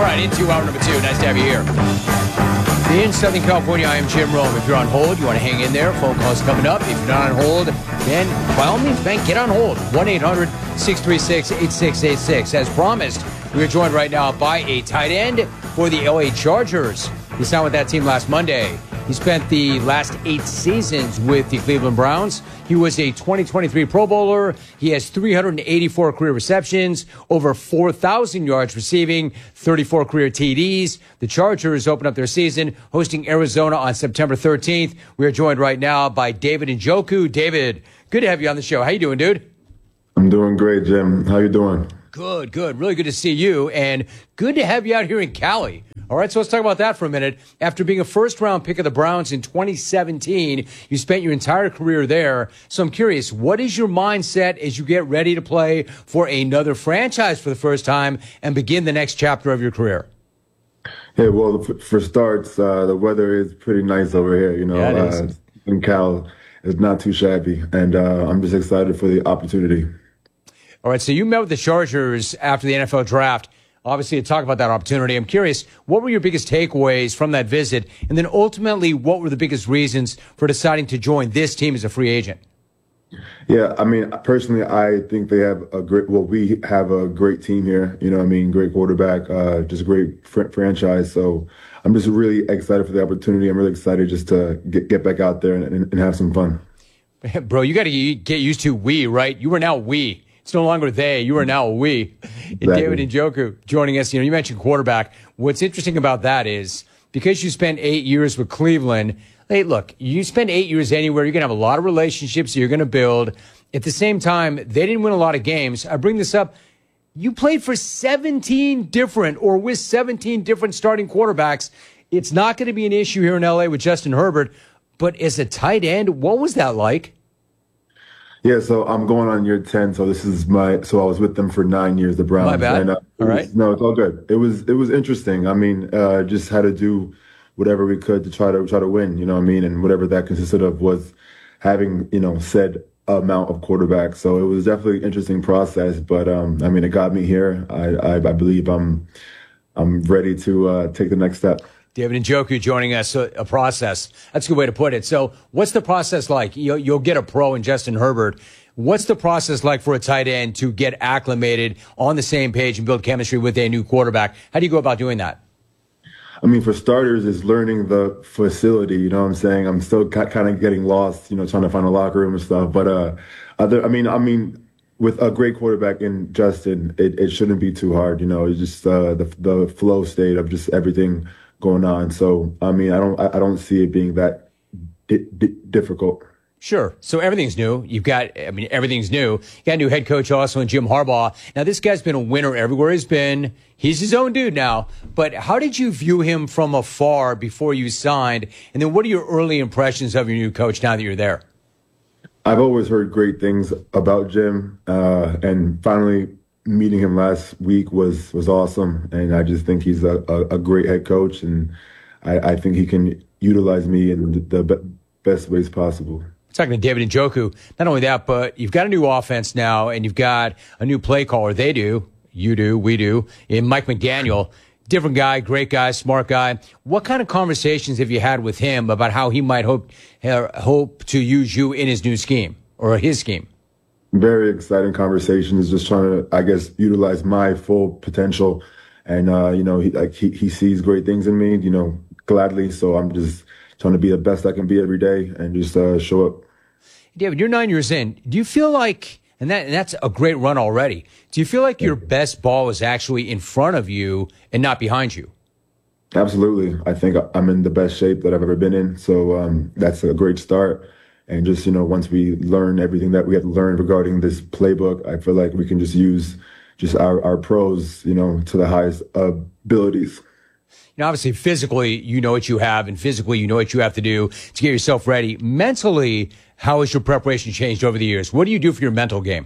right, into hour number 2. Nice to have you here. In Southern California, I am Jim Rome. If you're on hold, you want to hang in there. Phone calls coming up. If you're not on hold, then by all means, man, get on hold. 1-800-636-8686. As promised, we are joined right now by a tight end for the LA Chargers. He signed with that team last Monday. He spent the last 8 seasons with the Cleveland Browns. He was a 2023 Pro Bowler. He has 384 career receptions, over 4,000 yards receiving, 34 career TDs. The Chargers open up their season hosting Arizona on September 13th. We are joined right now by David Njoku. David, good to have you on the show. How you doing, dude? I'm doing great, Jim. How you doing? Good. Really good to see you, and good to have you out here in Cali. All right, so let's talk about that for a minute. After being a first-round pick of the Browns in 2017, you spent your entire career there. So I'm curious, what is your mindset as you get ready to play for another franchise for the first time and begin the next chapter of your career? Yeah, well, for starts, the weather is pretty nice over here. You know, yeah, it is. In Cal, it's not too shabby, and I'm just excited for the opportunity. All right, so you met with the Chargers after the NFL draft, obviously to talk about that opportunity. I'm curious, what were your biggest takeaways from that visit? And then ultimately, what were the biggest reasons for deciding to join this team as a free agent? Yeah, I mean, personally, I think we have a great team here. You know what I mean? Great quarterback, just a great franchise. So I'm just really excited for the opportunity. I'm really excited just to get back out there and have some fun. Bro, you got to get used to we, right? You are now we. It's no longer they. You are now we. Exactly. David Njoku joining us. You know, you mentioned quarterback. What's interesting about that is because you spent 8 years with Cleveland, hey, look, you spend 8 years anywhere, you're going to have a lot of relationships you're going to build. At the same time, they didn't win a lot of games. I bring this up. You played for 17 different or with 17 different starting quarterbacks. It's not going to be an issue here in L.A. with Justin Herbert. But as a tight end, what was that like? Yeah, so I'm going on year 10. So I was with them for 9 years, the Browns. My bad. And, all right. No, it's all good. It was interesting. I mean, just had to do whatever we could to try to win, you know what I mean? And whatever that consisted of was having, said amount of quarterbacks. So it was definitely an interesting process, but I mean, it got me here. I believe I'm ready to take the next step. David Njoku joining us, a process. That's a good way to put it. So what's the process like? You'll get a pro in Justin Herbert. What's the process like for a tight end to get acclimated on the same page and build chemistry with a new quarterback? How do you go about doing that? I mean, for starters, is learning the facility. You know what I'm saying? I'm still kind of getting lost, trying to find a locker room and stuff. But I mean, with a great quarterback in Justin, it shouldn't be too hard. It's just the flow state of just everything going on. So, I mean, I don't see it being that difficult. Sure. So everything's new. Everything's new. You got a new head coach also in Jim Harbaugh. Now, this guy's been a winner everywhere he's been. He's his own dude now. But how did you view him from afar before you signed? And then what are your early impressions of your new coach now that you're there? I've always heard great things about Jim. And finally meeting him last week was awesome. And I just think he's a great head coach. And I think he can utilize me in the best ways possible. Talking to David Njoku. Not only that, but you've got a new offense now, and you've got a new play caller. They do, you do, we do. And Mike McDaniel, different guy, great guy, smart guy. What kind of conversations have you had with him about how he might hope to use you in his new scheme or his scheme? Very exciting conversations. Just trying to, I guess, utilize my full potential. And he sees great things in me, gladly. So I'm just trying to be the best I can be every day and just show up. David, you're 9 years in. Do you feel like, and that's a great run already, do you feel like your best ball is actually in front of you and not behind you? Absolutely. I think I'm in the best shape that I've ever been in. So that's a great start. And just, once we learn everything that we have to learn regarding this playbook, I feel like we can just use just our pros, to the highest abilities. Obviously, physically, you know what you have, and physically, you know what you have to do to get yourself ready. Mentally, how has your preparation changed over the years? What do you do for your mental game?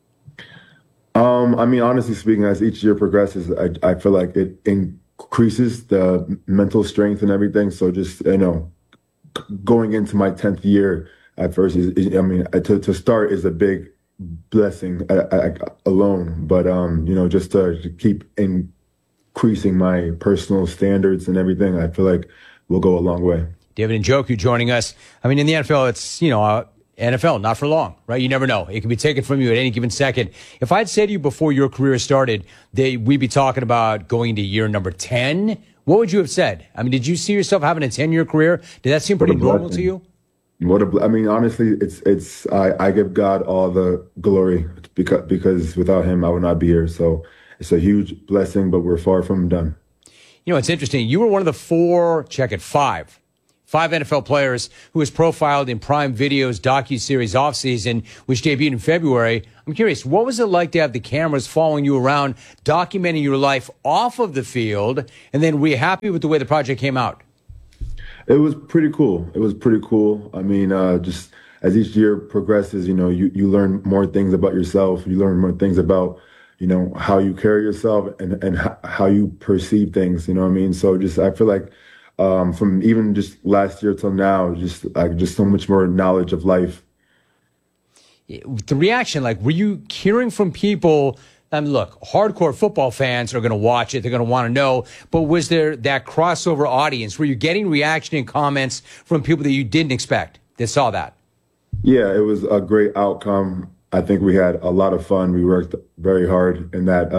I mean, honestly speaking, as each year progresses, I feel like it increases the mental strength and everything. So just, going into my 10th year at first, to start is a big blessing alone. But, just to keep increasing my personal standards and everything, I feel like will go a long way. David Njoku joining us. I mean, in the NFL, it's, NFL, not for long, right? You never know. It can be taken from you at any given second. If I'd said to you before your career started that we'd be talking about going to year number 10, what would you have said? I mean, did you see yourself having a 10-year career? Did that seem pretty normal to you? Honestly, I give God all the glory because without him, I would not be here. So it's a huge blessing, but we're far from done. It's interesting. You were one of the five NFL players who was profiled in Prime Video's docuseries Offseason, which debuted in February. I'm curious, what was it like to have the cameras following you around, documenting your life off of the field, and then were you happy with the way the project came out? It was pretty cool. I mean, just as each year progresses, you learn more things about yourself. You learn more things about, how you carry yourself and how you perceive things, you know what I mean? So I feel like, from even just last year till now, just so much more knowledge of life. The reaction, were you hearing from people? I mean, look, hardcore football fans are going to watch it. They're going to want to know. But was there that crossover audience? Were you getting reaction and comments from people that you didn't expect that saw that? Yeah, it was a great outcome. I think we had a lot of fun. We worked very hard in that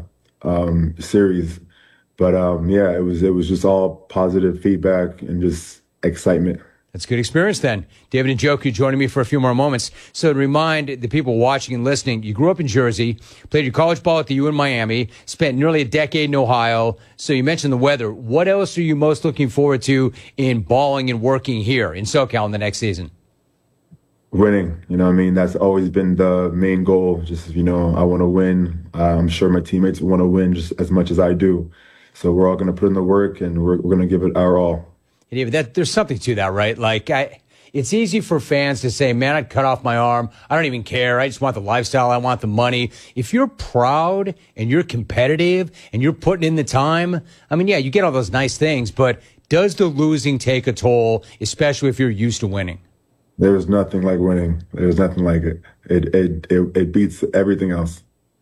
series. But it was just all positive feedback and just excitement. That's a good experience then. David Njoku joining me for a few more moments. So to remind the people watching and listening, you grew up in Jersey, played your college ball at the U in Miami, spent nearly a decade in Ohio. So you mentioned the weather. What else are you most looking forward to in balling and working here in SoCal in the next season? Winning, that's always been the main goal. Just, I want to win. I'm sure my teammates want to win just as much as I do. So we're all going to put in the work, and we're going to give it our all. Yeah, but there's something to that, right? It's easy for fans to say, man, I'd cut off my arm. I don't even care. I just want the lifestyle. I want the money. If you're proud and you're competitive and you're putting in the time, you get all those nice things, but does the losing take a toll, especially if you're used to winning? There's nothing like winning. There's nothing like it. It beats everything else.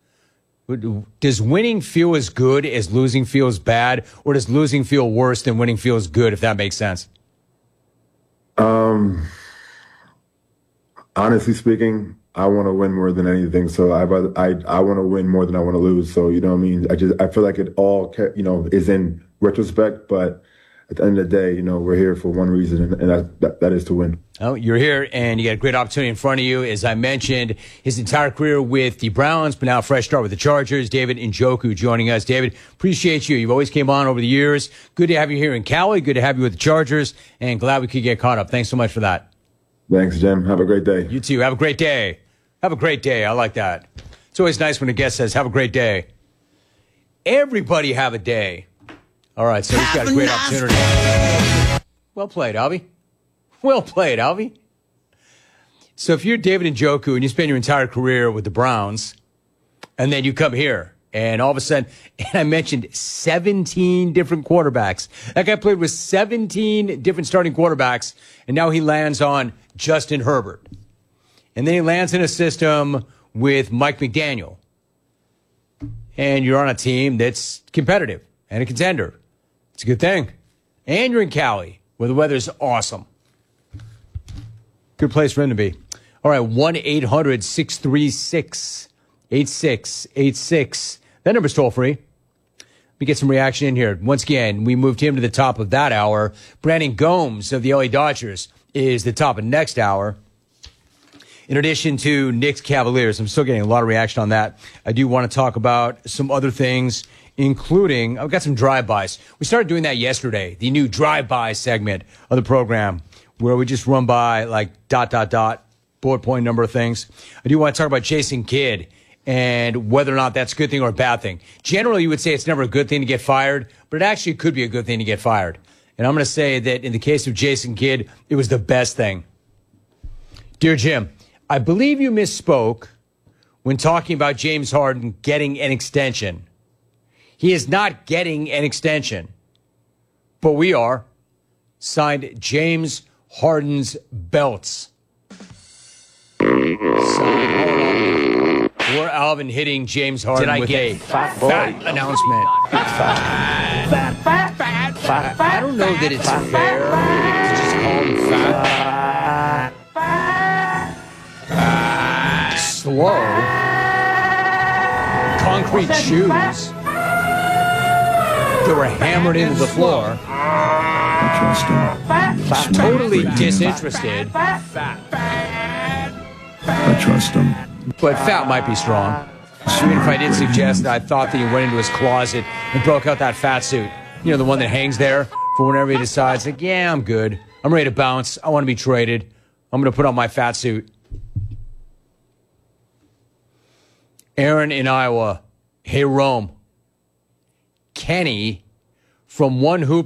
Does winning feel as good as losing feels bad, or does losing feel worse than winning feels good, if that makes sense? Honestly speaking, I want to win more than anything. So I want to win more than I want to lose. So, I feel like it all, is in retrospect, but at the end of the day, we're here for one reason, and that is to win. Oh, you're here, and you got a great opportunity in front of you. As I mentioned, his entire career with the Browns, but now a fresh start with the Chargers. David Njoku joining us. David, appreciate you. You've always came on over the years. Good to have you here in Cali. Good to have you with the Chargers, and glad we could get caught up. Thanks so much for that. Thanks, Jim. Have a great day. You too. Have a great day. Have a great day. I like that. It's always nice when a guest says, have a great day. Everybody have a day. All right, so he's got a great opportunity. Well played, Alvy. Well played, Alvy. So if you're David Njoku and you spend your entire career with the Browns, and then you come here, and all of a sudden, and I mentioned 17 different quarterbacks. That guy played with 17 different starting quarterbacks, and now he lands on Justin Herbert. And then he lands in a system with Mike McDaniel. And you're on a team that's competitive and a contender. It's a good thing. And you're in Cali, where the weather's awesome. Good place for him to be. All right, 1-800-636-8686. That number's toll free. Let me get some reaction in here. Once again, we moved him to the top of that hour. Brandon Gomes of the LA Dodgers is the top of next hour. In addition to Knicks Cavaliers, I'm still getting a lot of reaction on that. I do want to talk about some other things, including, I've got some drive-bys. We started doing that yesterday, the new drive-by segment of the program, where we just run by bullet point number of things. I do want to talk about Jason Kidd and whether or not that's a good thing or a bad thing. Generally, you would say it's never a good thing to get fired, but it actually could be a good thing to get fired. And I'm going to say that in the case of Jason Kidd, it was the best thing. Dear Jim, I believe you misspoke when talking about James Harden getting an extension. He is not getting an extension, but we are. Signed, James Harden's belts. Signed, hold on. Or Alvin hitting James Harden with a fat boy? fat announcement. I don't know that it's fair to just call him fat. Slow. Concrete shoes. They were hammered into the floor. I trust him. Totally disinterested. I trust him. But fat might be strong. Even if I did suggest that I thought that he went into his closet and broke out that fat suit. You know, the one that hangs there for whenever he decides, like, yeah, I'm good. I'm ready to bounce. I want to be traded. I'm going to put on my fat suit. Aaron in Iowa. Hey, Rome. Kenny from One Hoop